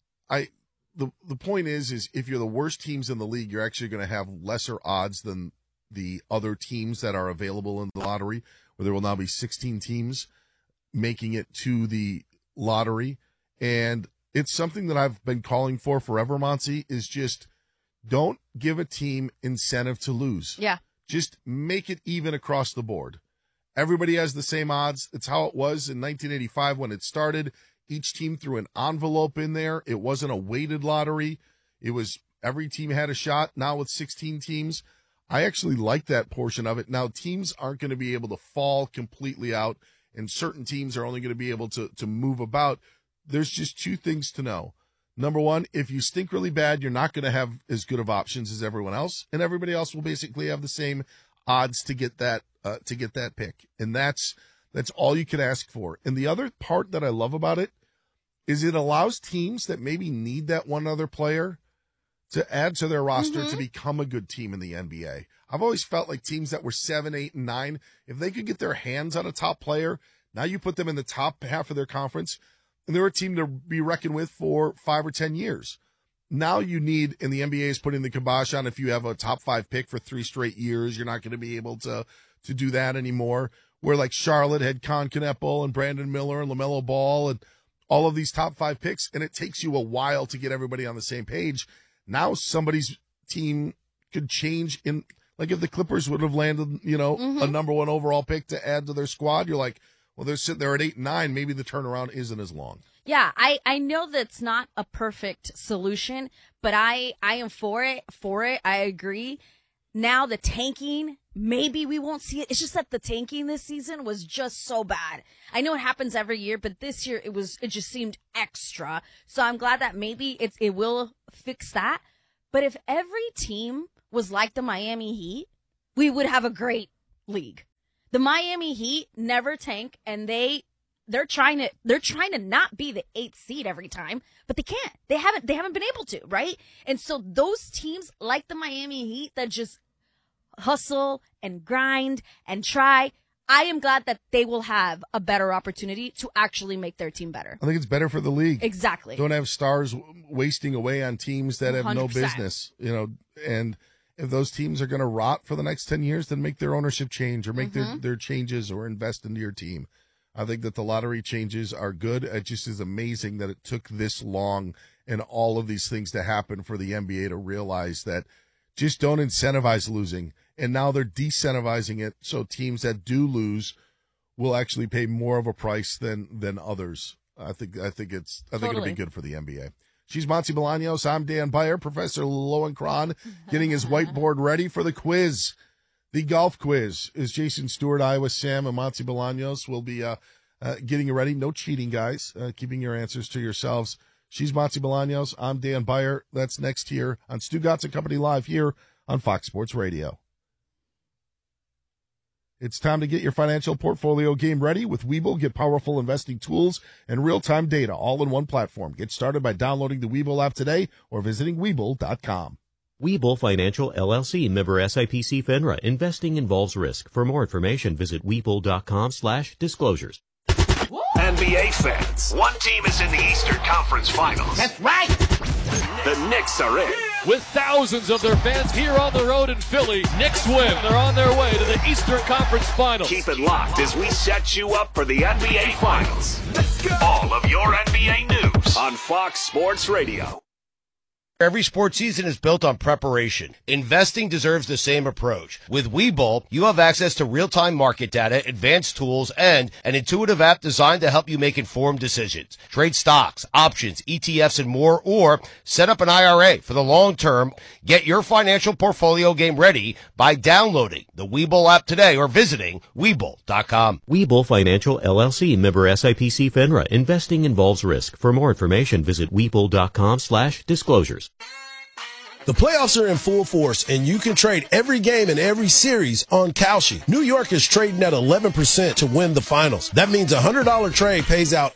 the point is if you're the worst teams in the league, you're actually going to have lesser odds than the other teams that are available in the lottery, where there will now be 16 teams making it to the lottery. And it's something that I've been calling for forever, Monty, is just don't give a team incentive to lose. Yeah. Just make it even across the board. Everybody has the same odds. It's how it was in 1985 when it started. Each team threw an envelope in there. It wasn't a weighted lottery. It was every team had a shot. Now with 16 teams, I actually like that portion of it. Now, teams aren't going to be able to fall completely out, and certain teams are only going to be able to move about. There's just two things to know. Number one, if you stink really bad, you're not going to have as good of options as everyone else, and everybody else will basically have the same odds to get that pick. And that's all you can ask for. And the other part that I love about it is it allows teams that maybe need that one other player to add to their roster to become a good team in the NBA. I've always felt like teams that were 7, 8, and 9, if they could get their hands on a top player, now you put them in the top half of their conference, and they're a team to be reckoned with for 5 or 10 years. Now you need, and the NBA is putting the kibosh on, if you have a top 5 pick for 3 straight years, you're not going to be able to do that anymore. Where like Charlotte had Con Kneppel and Brandon Miller and LaMelo Ball and all of these top 5 picks, and it takes you a while to get everybody on the same page. Now somebody's team could change in, like if the Clippers would have landed, a number 1 overall pick to add to their squad, you're like, Well, they're sitting there at 8-9. Maybe the turnaround isn't as long. Yeah, I know that's not a perfect solution, but I am for it. I agree. Now the tanking, maybe we won't see it. It's just that the tanking this season was just so bad. I know it happens every year, but this year it just seemed extra. So I'm glad that maybe it will fix that. But if every team was like the Miami Heat, we would have a great league. The Miami Heat never tank, and they're trying to not be the 8th seed every time, but they can't. They haven't been able to, right? And so those teams like the Miami Heat that just hustle and grind and try, I am glad that they will have a better opportunity to actually make their team better. I think it's better for the league. Exactly. Don't have stars wasting away on teams that have 100%. No business, and if those teams are going to rot for the next 10 years, then make their ownership change or make their changes or invest into your team. I think that the lottery changes are good. It just is amazing that it took this long and all of these things to happen for the NBA to realize that just don't incentivize losing. And now they're decentivizing it, so teams that do lose will actually pay more of a price than others. I think it'll be good for the NBA. She's Monty Bolaños. I'm Dan Beyer. Professor Lowenkron getting his whiteboard ready for the quiz. The golf quiz is Jason Stewart, Iowa Sam, and Monty Bolaños will be getting you ready. No cheating, guys. Keeping your answers to yourselves. She's Monty Bolaños. I'm Dan Beyer. That's next here on Stu Gatz and Company Live here on Fox Sports Radio. It's time to get your financial portfolio game ready with Webull. Get powerful investing tools and real-time data all in one platform. Get started by downloading the Webull app today or visiting Webull.com. Webull Financial, LLC, member SIPC FINRA. Investing involves risk. For more information, visit Webull.com/disclosures. NBA fans, one team is in the Eastern Conference Finals. That's right. The Knicks are in. With thousands of their fans here on the road in Philly, Knicks win. They're on their way to the Eastern Conference Finals. Keep it locked as we set you up for the NBA Finals. Let's go. All of your NBA news on Fox Sports Radio. Every sports season is built on preparation. Investing deserves the same approach. With Webull, you have access to real-time market data, advanced tools, and an intuitive app designed to help you make informed decisions. Trade stocks, options, ETFs, and more, or set up an IRA for the long term. Get your financial portfolio game ready by downloading the Webull app today or visiting Webull.com. Webull Financial, LLC, member SIPC FINRA. Investing involves risk. For more information, visit Webull.com/disclosures. The playoffs are in full force, and you can trade every game in every series on Kalshi. New York is trading at 11% to win the finals. That means a $100 trade pays out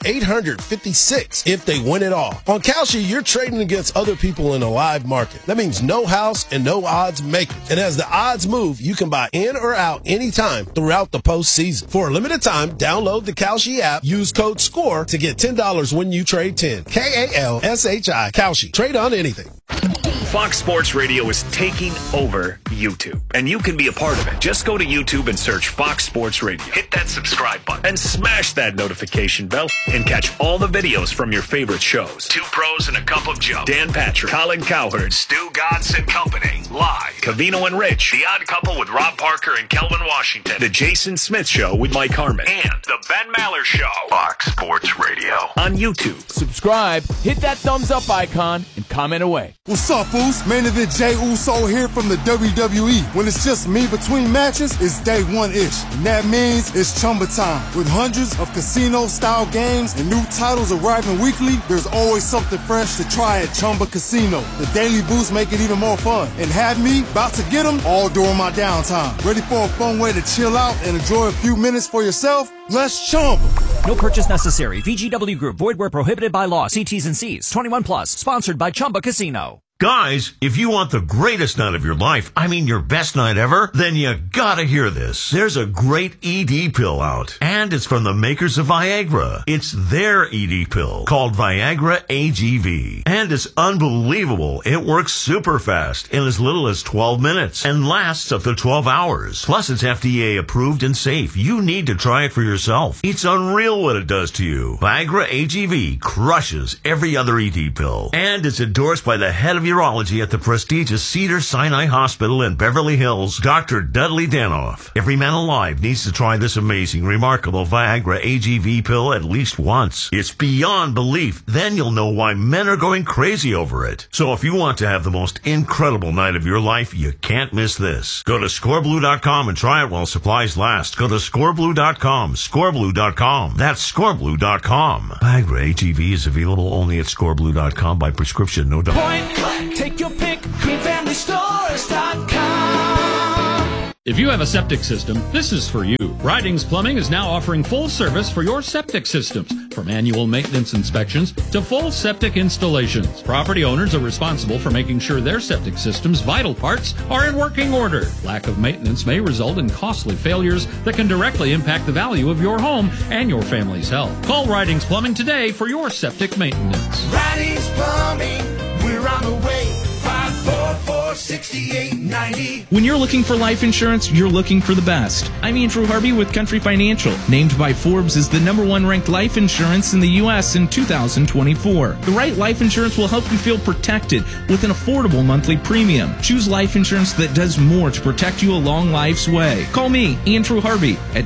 $856 if they win it all. On Kalshi, you're trading against other people in a live market. That means no house and no odds makers. And as the odds move, you can buy in or out anytime throughout the postseason. For a limited time, download the Kalshi app. Use code SCORE to get $10 when you trade 10. Kalshi. Kalshi. Trade on anything. Fox Sports Radio is taking over YouTube, and you can be a part of it. Just go to YouTube and search Fox Sports Radio. Hit that subscribe button and smash that notification bell and catch all the videos from your favorite shows. Two Pros and a Cup of Joe, Dan Patrick, Colin Cowherd, Stu Gatz and Company, live. Covino and Rich, The Odd Couple with Rob Parker and Kelvin Washington, The Jason Smith Show with Mike Harmon, and The Ben Maller Show. Fox Sports Radio on YouTube. Subscribe, hit that thumbs up icon, and comment away. What's up, fools? Main Event Jey Uso here from the WWE. When it's just me between matches, it's day one-ish. And that means it's Chumba time. With hundreds of casino-style games and new titles arriving weekly, there's always something fresh to try at Chumba Casino. The daily boosts make it even more fun. And have me about to get them all during my downtime. Ready for a fun way to chill out and enjoy a few minutes for yourself? Let's Chumba. No purchase necessary. VGW Group. Void where prohibited by law. See T's and C's. 21 plus. Sponsored by Chumba Casino. Guys, if you want the greatest night of your life, I mean your best night ever, then you gotta hear this. There's a great ED pill out, and it's from the makers of Viagra. It's their ED pill, called Viagra AGV. And it's unbelievable. It works super fast in as little as 12 minutes and lasts up to 12 hours. Plus, it's FDA approved and safe. You need to try it for yourself. It's unreal what it does to you. Viagra AGV crushes every other ED pill, and it's endorsed by the head of urology at the prestigious Cedars-Sinai Hospital in Beverly Hills, Dr. Dudley Danoff. Every man alive needs to try this amazing, remarkable Viagra AGV pill at least once. It's beyond belief. Then you'll know why men are going crazy over it. So if you want to have the most incredible night of your life, you can't miss this. Go to scoreblue.com and try it while supplies last. Go to scoreblue.com, scoreblue.com. That's scoreblue.com. Viagra AGV is available only at scoreblue.com by prescription, no doubt. Point click, take your pick, greenfamilystores.com. If you have a septic system, this is for you. Ridings Plumbing is now offering full service for your septic systems, from annual maintenance inspections to full septic installations. Property owners are responsible for making sure their septic system's vital parts are in working order. Lack of maintenance may result in costly failures that can directly impact the value of your home and your family's health. Call Ridings Plumbing today for your septic maintenance. Ridings Plumbing, we're on the way. 544-6890. When you're looking for life insurance, you're looking for the best. I'm Andrew Harvey with Country Financial, named by Forbes as the #1 ranked life insurance in the U.S. in 2024. The right life insurance will help you feel protected with an affordable monthly premium. Choose life insurance that does more to protect you along life's way. Call me, Andrew Harvey, at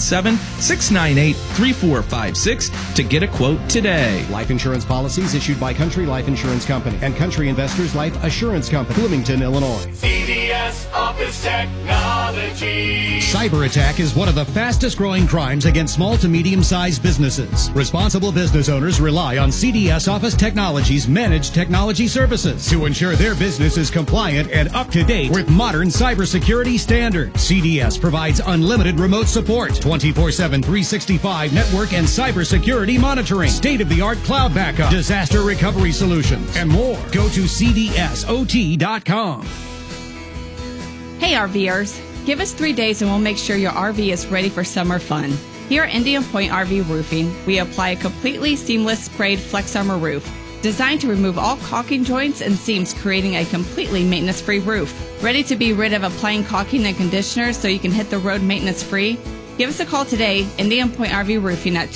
217-698-3456 to get a quote today. Life insurance policies issued by Country Life Insurance Company and Country Investors Life Assurance Company, Bloomington, Illinois. CDS Office Technology. Cyber attack is one of the fastest growing crimes against small to medium-sized businesses. Responsible business owners rely on CDS Office Technology's managed technology services to ensure their business is compliant and up to date with modern cybersecurity standards. CDS provides unlimited remote support, 24/7, 365 network and cybersecurity monitoring, state-of-the-art cloud backup, disaster recovery solutions, and more. Go to CDSOT.com. Hey RVers, give us 3 days and we'll make sure your RV is ready for summer fun. Here at Indian Point RV Roofing, we apply a completely seamless sprayed Flex Armor roof, designed to remove all caulking joints and seams, creating a completely maintenance-free roof. Ready to be rid of applying caulking and conditioner so you can hit the road maintenance-free? Give us a call today, Indian Point RV Roofing at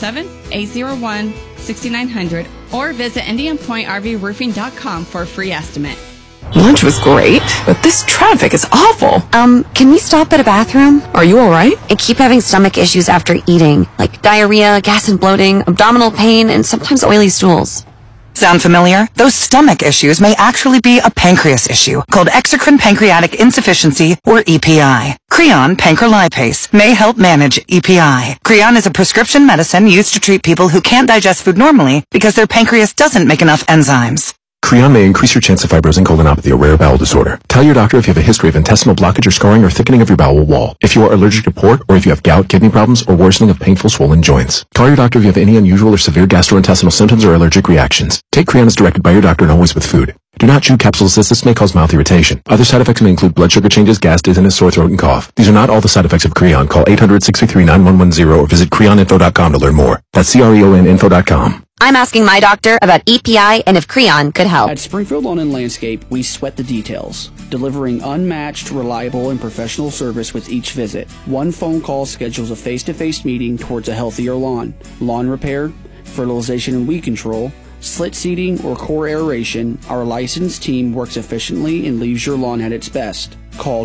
217-801-6900, or visit IndianPointRVRoofing.com for a free estimate. Lunch was great, but this traffic is awful. Can we stop at a bathroom? Are you alright? I keep having stomach issues after eating, like diarrhea, gas and bloating, abdominal pain, and sometimes oily stools. Sound familiar? Those stomach issues may actually be a pancreas issue called exocrine pancreatic insufficiency, or EPI. Creon pancrelipase may help manage EPI. Creon is a prescription medicine used to treat people who can't digest food normally because their pancreas doesn't make enough enzymes. Creon may increase your chance of fibrosing colonopathy, a rare bowel disorder. Tell your doctor if you have a history of intestinal blockage or scarring or thickening of your bowel wall, if you are allergic to pork, or if you have gout, kidney problems, or worsening of painful swollen joints. Call your doctor if you have any unusual or severe gastrointestinal symptoms or allergic reactions. Take Creon as directed by your doctor and always with food. Do not chew capsules as this may cause mouth irritation. Other side effects may include blood sugar changes, gas, dizziness, sore throat, and cough. These are not all the side effects of Creon. Call 800-633-9110 or visit creoninfo.com to learn more. That's CREONinfo.com. I'm asking my doctor about EPI and if Creon could help. At Springfield Lawn and Landscape, we sweat the details, delivering unmatched, reliable, and professional service with each visit. One phone call schedules a face-to-face meeting towards a healthier lawn. Lawn repair, fertilization and weed control, slit seeding, or core aeration, our licensed team works efficiently and leaves your lawn at its best. Call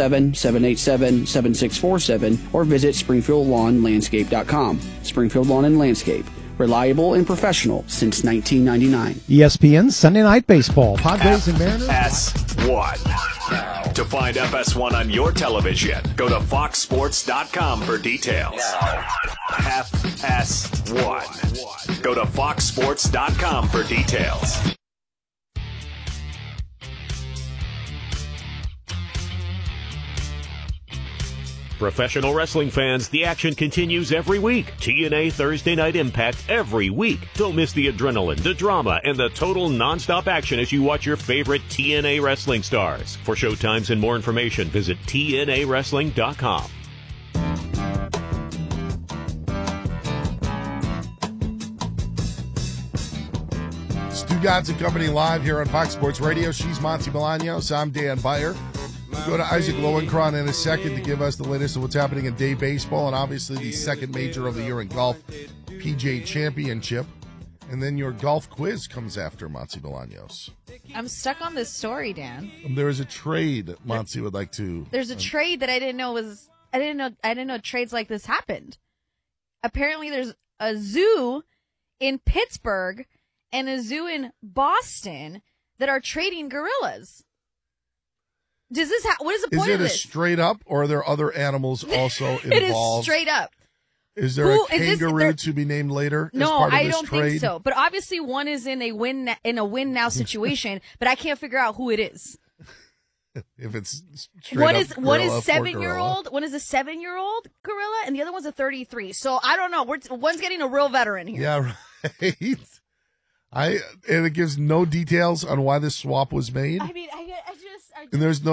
217-787-7647 or visit SpringfieldLawnLandscape.com. Springfield Lawn and Landscape. Reliable and professional since 1999. ESPN Sunday Night Baseball. Padres and Mariners. FS1. To find FS1 on your television, go to FoxSports.com for details. FS1. Go to FoxSports.com for details. Professional wrestling fans, the action continues every week. TNA Thursday Night Impact every week. Don't miss the adrenaline, the drama, and the total nonstop action as you watch your favorite TNA wrestling stars. For showtimes and more information, visit TNAWrestling.com. Stugotz and Company live here on Fox Sports Radio. She's Monty Bolaños. I'm Dan Beyer. We'll go to Isaac Lowenkron in a second to give us the latest of what's happening in day baseball and obviously the second major of the year in golf, PGA Championship. And then your golf quiz comes after Monty Bolaños. I'm stuck on this story, Dan. There is a trade Monty would like to. There's a trade that I didn't know trades like this happened. Apparently, there's a zoo in Pittsburgh and a zoo in Boston that are trading gorillas. Does this? What is the point of this? Is it a straight up, or are there other animals also involved? It is straight up. Is there a kangaroo to be named later? No, as part of I this don't trade? think so. But obviously, one is in a win now situation. But I can't figure out who it is. If it's straight up gorilla, one is 7-year-old, one is a 7-year-old gorilla, and the other one's a 33. So I don't know. One's getting a real veteran here. Yeah, right. And it gives no details on why this swap was made. I mean, I just and there's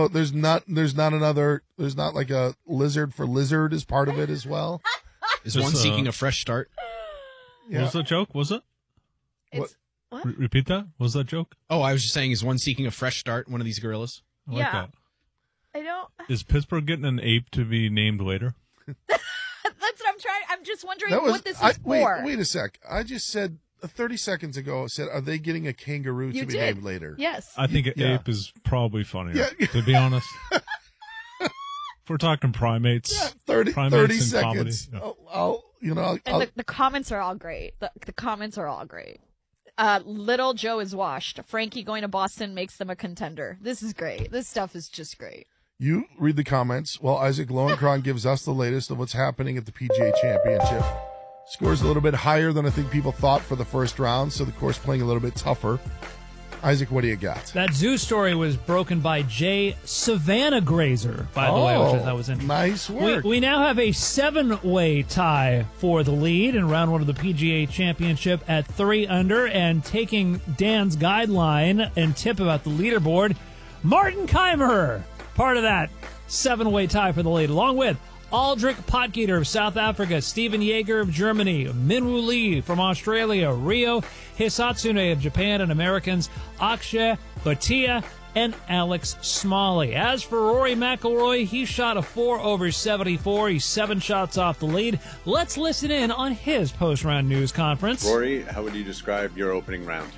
not like a lizard for lizard as part of it as well. Is one seeking a fresh start? Yeah. What was that joke? Was it? What? Repeat that? What was that joke? Oh, I was just saying, is one seeking a fresh start, one of these gorillas? I like that. I don't. Is Pittsburgh getting an ape to be named later? That's what I'm trying. I'm just wondering what this is for. Wait a sec. I just said 30 seconds ago, are they getting a kangaroo to be named later? Yes. I think ape is probably funnier, to be honest. If we're talking primates, 30 seconds. Yeah. The comments are all great. The comments are all great. Little Joe is washed. Frankie going to Boston makes them a contender. This is great. This stuff is just great. You read the comments while Isaac Lowenkron gives us the latest of what's happening at the PGA Championship. Scores a little bit higher than I think people thought for the first round, so the course playing a little bit tougher. Isaac, what do you got? That zoo story was broken by Jay Savannah Grazer, by the way, which I thought was interesting. Nice work. We now have a 7-way tie for the lead in round 1 of the PGA Championship at 3 under, and taking Dan's guideline and tip about the leaderboard, Martin Keimer, part of that 7-way tie for the lead, along with Aldrich Potgieter of South Africa, Stephen Yeager of Germany, Minwoo Lee from Australia, Ryo Hisatsune of Japan, and Americans Akshay Bhatia and Alex Smalley. As for Rory McIlroy, he shot a 4 over 74. He's 7 shots off the lead. Let's listen in on his post-round news conference. Rory, how would you describe your opening round?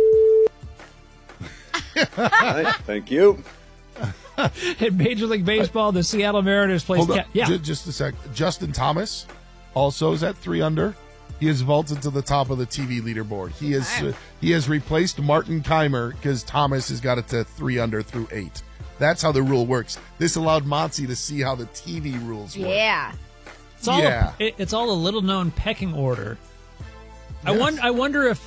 All right, thank you. In Major League Baseball, the Seattle Mariners placed... Just a sec. Justin Thomas also is at 3 under. He has vaulted to the top of the TV leaderboard. He has replaced Martin Keimer because Thomas has got it to 3 under through 8. That's how the rule works. This allowed Monty to see how the TV rules work. Yeah. It's all a little-known pecking order. Yes. I wonder if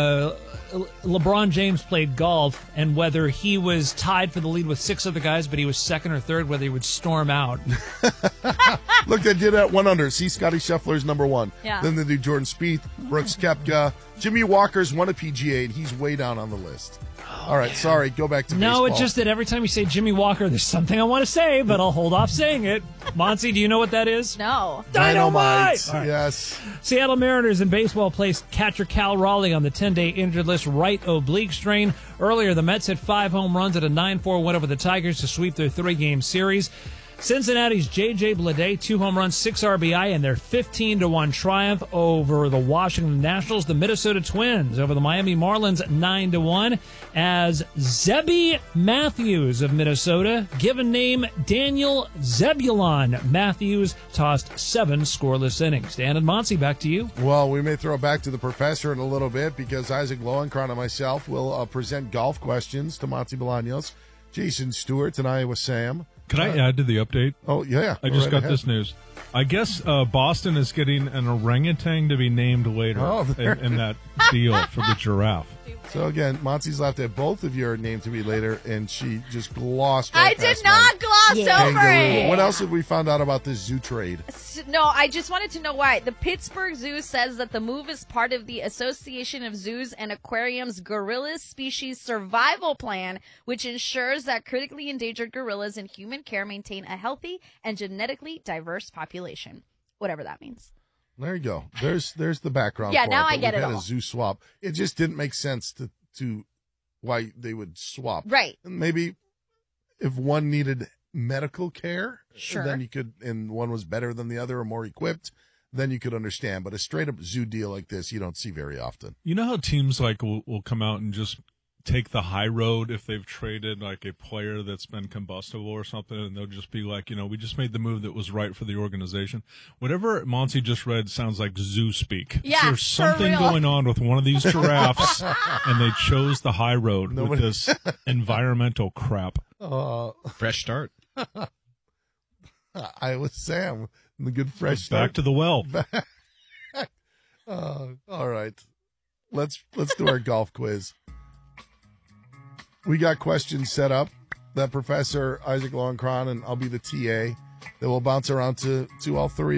LeBron James played golf and whether he was tied for the lead with 6 other guys, but he was second or third, whether he would storm out. Look, they did at 1 under. See, Scotty Scheffler's number 1. Yeah. Then they do Jordan Spieth, Brooks Koepka. Jimmy Walker's won a PGA, and he's way down on the list. All right, sorry, go back to baseball. No, it's just that every time you say Jimmy Walker, there's something I want to say, but I'll hold off saying it. Monty, do you know what that is? No. Dynamite! Right. Yes. Seattle Mariners in baseball placed catcher Cal Raleigh on the 10-day injured list, right oblique strain. Earlier, the Mets hit 5 home runs at a 9-4 win over the Tigers to sweep their 3-game series. Cincinnati's J.J. Bleday, 2 home runs, 6 RBI, and their 15-1 triumph over the Washington Nationals. The Minnesota Twins over the Miami Marlins, 9-1, as Zebby Matthews of Minnesota, given name Daniel Zebulon Matthews, tossed 7 scoreless innings. Dan and Monty, back to you. Well, we may throw it back to the professor in a little bit because Isaac Lowenkron and myself will present golf questions to Monty Bolaños, Jason Stewart, and Iowa Sam. Can I add to the update? Oh, yeah. I just got this news. I guess Boston is getting an orangutan to be named later in that deal for the giraffe. So, again, Monty's laughed at both of your names to be later, and she just glossed I did not gloss over it. What else have we found out about this zoo trade? No, I just wanted to know why. The Pittsburgh Zoo says that the move is part of the Association of Zoos and Aquariums Gorilla Species Survival Plan, which ensures that critically endangered gorillas in human care maintain a healthy and genetically diverse population. Whatever that means. There you go. There's the background. Yeah, for now it, I get it had all. A zoo swap. It just didn't make sense to why they would swap. Right. And maybe if one needed medical care, sure, then you could, and one was better than the other or more equipped, then you could understand. But a straight up zoo deal like this, you don't see very often. You know how teams like will come out and just take the high road if they've traded like a player that's been combustible or something, and they'll just be like, we just made the move that was right for the organization. Whatever Monty just read sounds like zoo speak. Yeah, There's something going on with one of these giraffes, and they chose the high road with this environmental crap. Fresh start. Iowa Sam, the good fresh start. Back to the well. All right, let's do our golf quiz. We got questions set up that Professor Isaac Lowenkron and I'll be the TA that will bounce around to all three